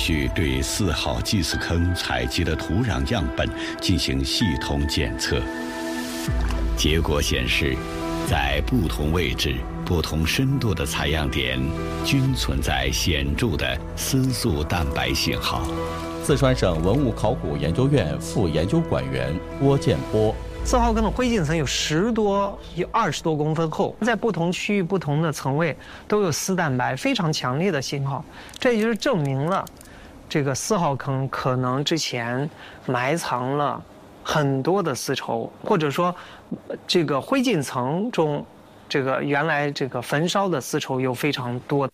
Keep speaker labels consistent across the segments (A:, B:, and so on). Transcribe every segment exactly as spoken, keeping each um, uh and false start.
A: 续对四号祭祀坑采集的土壤样本进行系统检测，结果显示，在不同位置、不同深度的采样点均存在显著的丝素蛋白信号。
B: 四川省文物考古研究院副研究馆员郭建波。
C: 四号坑的灰烬层有十多、有二十多公分厚，在不同区域、不同的层位都有丝蛋白非常强烈的信号，这也就是证明了，这个四号坑可能之前埋藏了很多的丝绸，或者说，这个灰烬层中，这个原来这个焚烧的丝绸有非常多。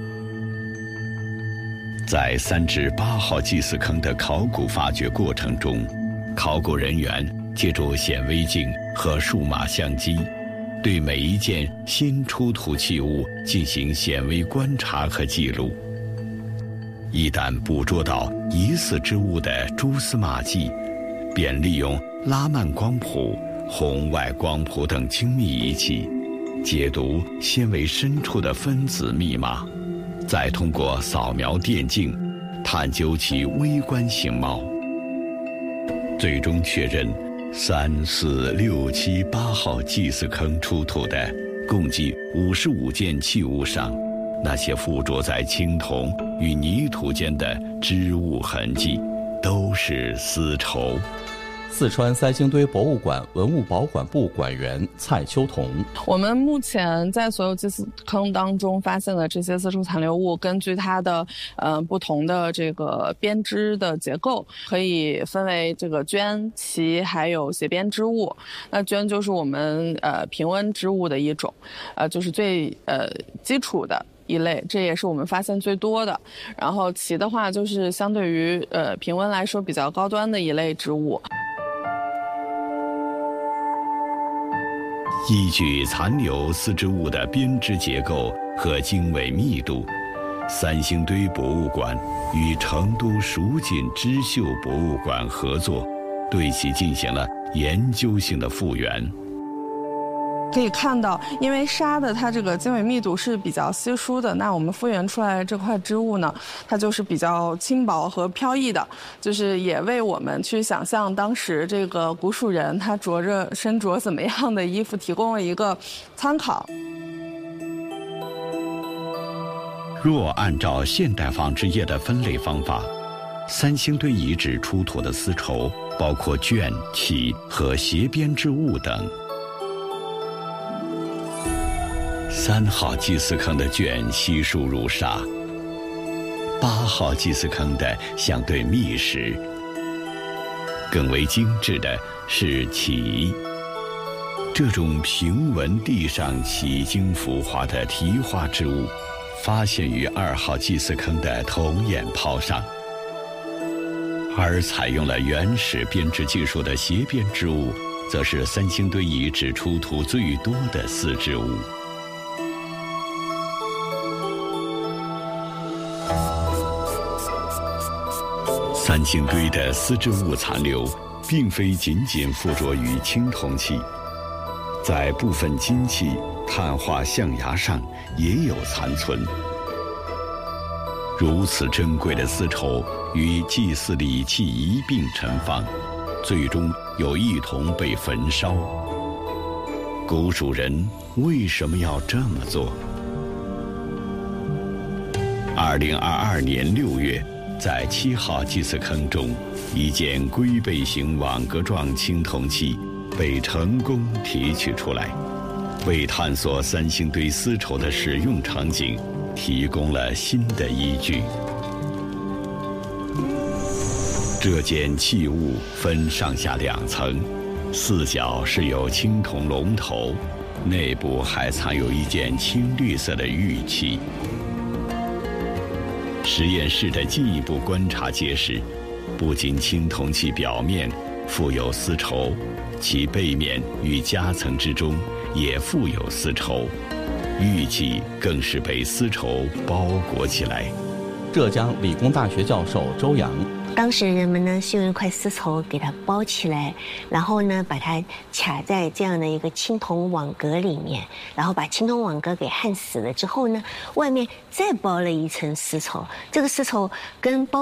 A: 在三至八号祭祀坑的考古发掘过程中，考古人员借助显微镜和数码相机，对每一件新出土器物进行显微观察和记录。一旦捕捉到疑似之物的蛛丝马迹，便利用拉曼光谱、红外光谱等精密仪器，解读纤维深处的分子密码，再通过扫描电镜，探究其微观形貌，最终确认三、四、六、七、八号祭祀坑出土的共计五十五件器物上，那些附着在青铜与泥土间的织物痕迹，都是丝绸。
B: 四川三星堆博物馆文物保管部馆员蔡秋彤：
D: 我们目前在所有祭祀坑当中发现的这些丝绸残留物，根据它的呃不同的这个编织的结构，可以分为这个绢、旗还有斜编织物。那绢就是我们呃平温织物的一种，呃就是最呃基础的一类，这也是我们发现最多的。然后旗的话，就是相对于呃平温来说比较高端的一类织物。
A: 依据残留丝织物的编织结构和经纬密度，三星堆博物馆与成都蜀锦织绣博物馆合作，对其进行了研究性的复原。
D: 可以看到，因为纱的它这个经纬密度是比较稀疏的，那我们复原出来的这块织物呢，它就是比较轻薄和飘逸的，就是也为我们去想象当时这个古蜀人他着着身着怎么样的衣服提供了一个参考。
A: 若按照现代纺织业的分类方法，三星堆遗址出土的丝绸包括绢、旗和斜编织物等。三号祭祀坑的绢稀疏如纱，八号祭祀坑的相对密实。更为精致的是旗，这种平纹地上奇经浮华的题画之物，发现于二号祭祀坑的铜眼泡上。而采用了原始编织技术的斜编织物，则是三星堆遗址出土最多的丝织物。三星堆的丝织物残留，并非仅仅附着于青铜器，在部分金器、碳化象牙上也有残存。如此珍贵的丝绸与祭祀礼器一并陈放，最终又一同被焚烧。古蜀人为什么要这么做？二零二二年六月，在七号祭祀坑中，一件龟背形网格状青铜器被成功提取出来，为探索三星堆丝绸的使用场景提供了新的依据。这件器物分上下两层，四角是有青铜龙头，内部还藏有一件青绿色的玉器。实验室的进一步观察揭示，不仅青铜器表面附有丝绸，其背面与夹层之中也附有丝绸，玉器更是被丝绸包裹起来。
B: 浙江理工大学教授周洋：
E: 当时人们呢是用一块丝绸给它包起来，然后呢把它卡在这样的一个青铜网格里面，然后把青铜网格给焊死了之后呢，外面再包了一层丝绸，这个丝绸跟包